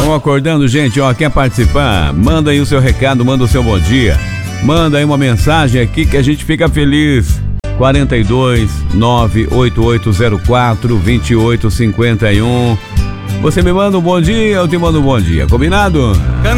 Vamos acordando, gente, ó, quer participar? Manda aí o seu recado, manda o seu bom dia. Manda aí uma mensagem aqui que a gente fica feliz. 42 98804 2851. Você me manda um bom dia, eu te mando um bom dia, combinado?